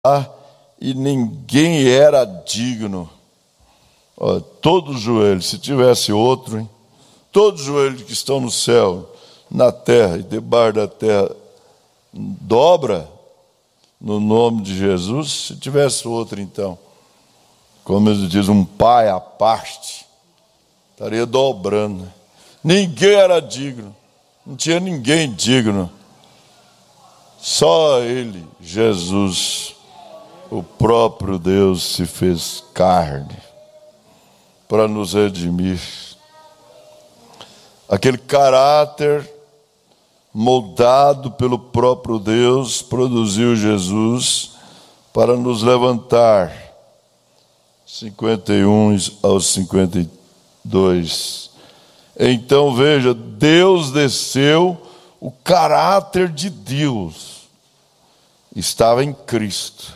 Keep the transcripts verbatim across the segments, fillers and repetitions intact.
e ninguém era digno. Olha, todos os joelhos, se tivesse outro, hein? Todos os joelhos que estão no céu, na terra e debaixo da terra, dobra no nome de Jesus. Se tivesse outro, então, como ele diz, um pai à parte, estaria dobrando. Ninguém era digno, não tinha ninguém digno. Só ele, Jesus, o próprio Deus, se fez carne para nos redimir. Aquele caráter moldado pelo próprio Deus produziu Jesus para nos levantar. cinquenta e um aos cinquenta e dois. Então veja, Deus desceu, o caráter de Deus estava em Cristo.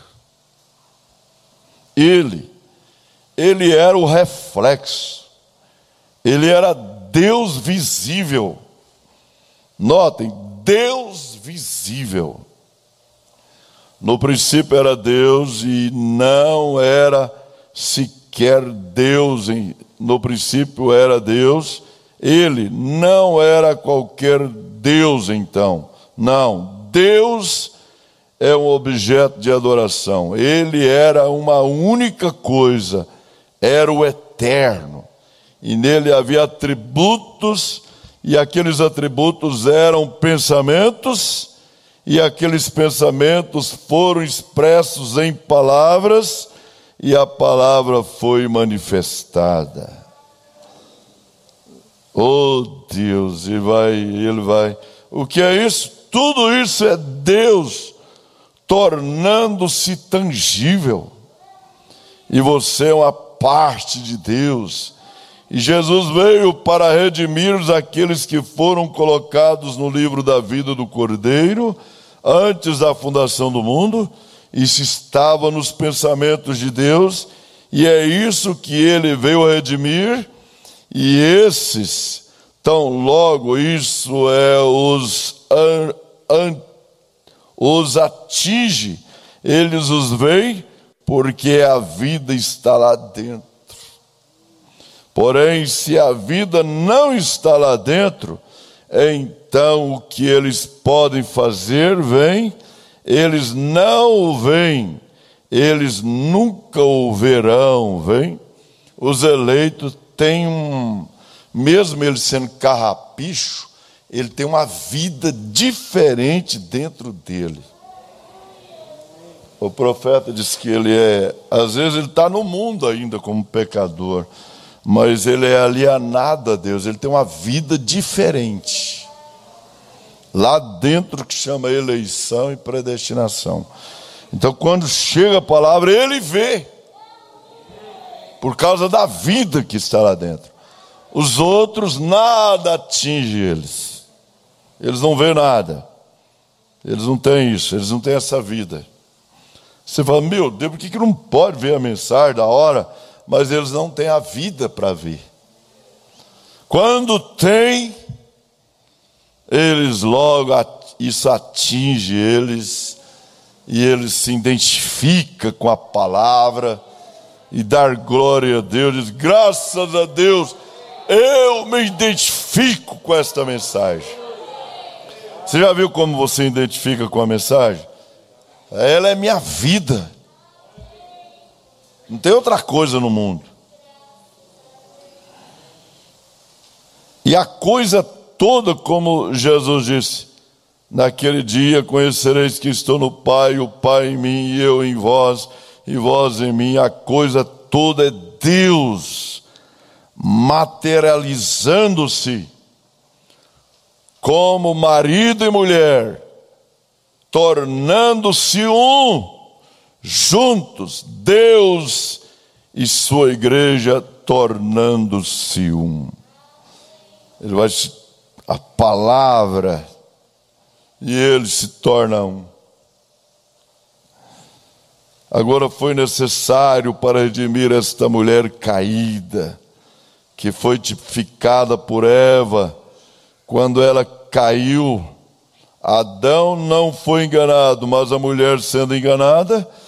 Ele, ele era o reflexo, ele era Deus visível. Notem, Deus visível. No princípio era Deus e não era sequer Deus. No princípio era Deus. Ele não era qualquer Deus, então. Não, Deus é um objeto de adoração. Ele era uma única coisa, era o eterno. E nele havia atributos, e aqueles atributos eram pensamentos, e aqueles pensamentos foram expressos em palavras, e a palavra foi manifestada. Oh Deus, e vai, ele vai. O que é isso? Tudo isso é Deus tornando-se tangível. E você é uma parte de Deus. E Jesus veio para redimir aqueles que foram colocados no livro da vida do Cordeiro antes da fundação do mundo. Isso estava nos pensamentos de Deus, e é isso que ele veio redimir. E esses, tão logo isso é os, an, an, os atinge, eles os veem, porque a vida está lá dentro. Porém, se a vida não está lá dentro, então o que eles podem fazer, vem, eles não o veem, eles nunca o verão, vem. Os eleitos têm um, mesmo ele sendo carrapicho, ele tem uma vida diferente dentro dele. O profeta diz que ele é, às vezes ele está no mundo ainda como pecador, mas ele é alienado a Deus, ele tem uma vida diferente. Lá dentro que chama eleição e predestinação. Então quando chega a palavra, ele vê. Por causa da vida que está lá dentro. Os outros, nada atinge eles. Eles não vêem nada. Eles não têm isso, eles não têm essa vida. Você fala, meu Deus, por que que não pode ver a mensagem da hora? Mas eles não têm a vida para ver. Quando tem, eles logo, isso atinge eles, e eles se identificam com a palavra, e dar glória a Deus, diz, graças a Deus, eu me identifico com esta mensagem. Você já viu como você identifica com a mensagem? Ela é minha vida. Não tem outra coisa no mundo. E a coisa toda, como Jesus disse, naquele dia conhecereis que estou no Pai, o Pai em mim e eu em vós, e vós em mim. A coisa toda é Deus materializando-se como marido e mulher, tornando-se um, juntos, Deus e sua igreja tornando-se um. Ele vai, a palavra, e ele se torna um. Agora foi necessário para redimir esta mulher caída, que foi tipificada por Eva, quando ela caiu. Adão não foi enganado, mas a mulher sendo enganada,